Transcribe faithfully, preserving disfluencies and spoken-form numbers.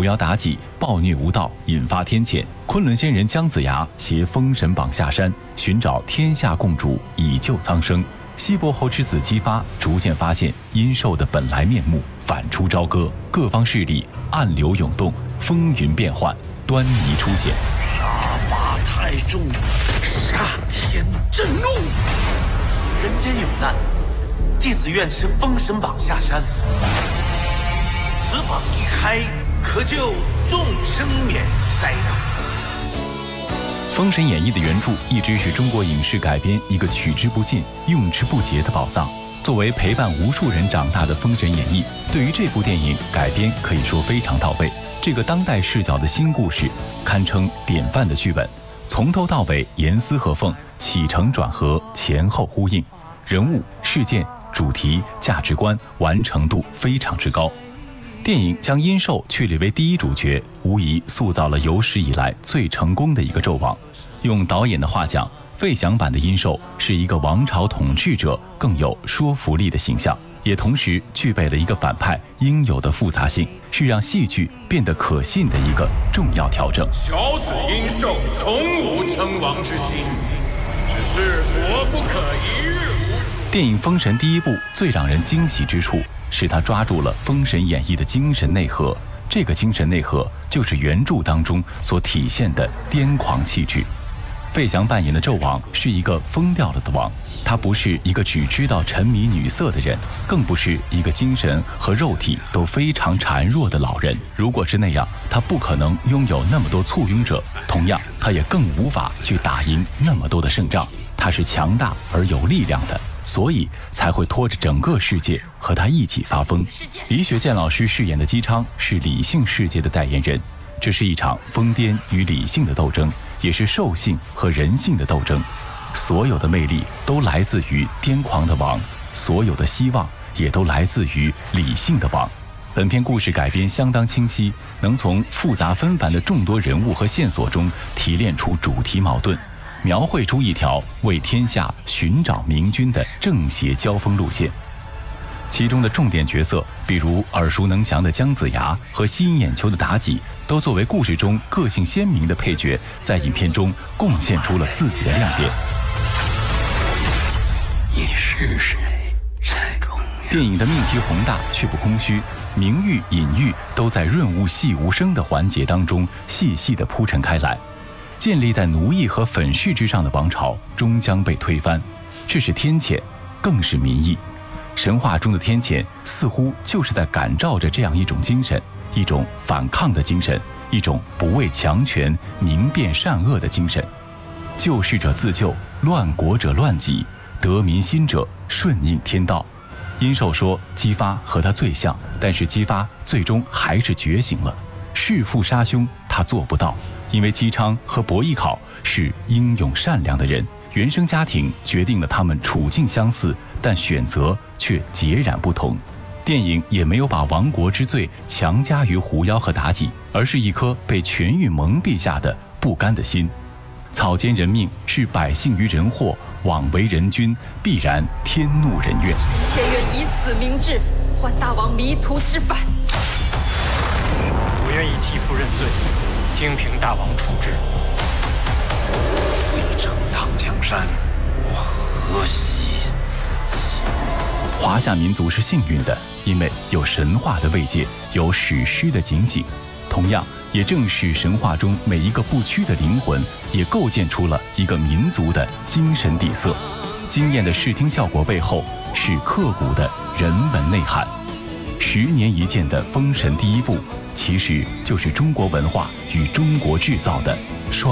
狐妖妲己暴虐无道，引发天谴。昆仑仙人姜子牙携封神榜下山，寻找天下共主，以救苍生。西伯侯之子姬发逐渐发现殷寿的本来面目，反出朝歌，各方势力暗流涌动，风云变幻，端倪出现。 杀伐太重，上天震怒。人间有难，弟子愿持封神榜下山。此榜一开，可救众生免灾难。 《封神演义》的原著一直是中国影视改编一个取之不尽、用之不竭的宝藏。作为陪伴无数人长大的《封神演义》，对于这部电影改编可以说非常到位。这个当代视角的新故事，堪称典范的剧本，从头到尾严丝合缝，起承转合，前后呼应，人物、事件、主题、价值观完成度非常之高。电影将殷寿确立为第一主角，无疑塑造了有史以来最成功的一个纣王。用导演的话讲，费翔版的殷寿是一个王朝统治者更有说服力的形象，也同时具备了一个反派应有的复杂性，是让戏剧变得可信的一个重要调整。 小子殷寿从无称王之心，只是国不可一日无主。 电影《封神》第一部最让人惊喜之处，是他抓住了《封神演义》的精神内核，这个精神内核就是原著当中所体现的癫狂气质。费翔扮演的纣王是一个疯掉了的王，他不是一个只知道沉迷女色的人，更不是一个精神和肉体都非常孱弱的老人。如果是那样，他不可能拥有那么多簇拥者，同样，他也更无法去打赢那么多的胜仗。他是强大而有力量的，所以才会拖着整个世界和他一起发疯。李雪健老师饰演的姬昌是理性世界的代言人，这是一场疯癫与理性的斗争，也是兽性和人性的斗争。所有的魅力都来自于癫狂的王，所有的希望也都来自于理性的王。本片故事改编相当清晰，能从复杂纷繁的众多人物和线索中提炼出主题矛盾，描绘出一条为天下寻找明君的正邪交锋路线。其中的重点角色，比如耳熟能详的姜子牙和吸引眼球的妲己，都作为故事中个性鲜明的配角，在影片中贡献出了自己的亮点。 你是谁才重要？ 电影的命题宏大却不空虚，明喻隐喻都在润物细无声的环节当中细细地铺陈开来。建立在奴役和粉饰之上的王朝终将被推翻，这是天谴，更是民意。神话中的天谴似乎就是在感召着这样一种精神，一种反抗的精神，一种不畏强权、明辨善恶的精神。救世者自救，乱国者乱己，得民心者顺应天道。殷寿说姬发和他最像，但是姬发最终还是觉醒了。弑父杀兄他做不到，因为姬昌和伯邑考是英勇善良的人，原生家庭决定了他们处境相似，但选择却截然不同。电影也没有把亡国之罪强加于狐妖和妲己，而是一颗被权欲蒙蔽下的不甘的心。草菅人命，视百姓于人祸，枉为人君，必然天怒人怨。 妾愿以死明志，还大王迷途知返。 我愿意替父认罪，听凭大王处置。 为了正荡江山，我何惜此心？ 华夏民族是幸运的，因为有神话的慰藉，有史诗的警醒。同样，也正是神话中每一个不屈的灵魂，也构建出了一个民族的精神底色。惊艳的视听效果背后，是刻骨的人文内涵。十年一见的《封神》第一部，其实就是中国文化与中国制造的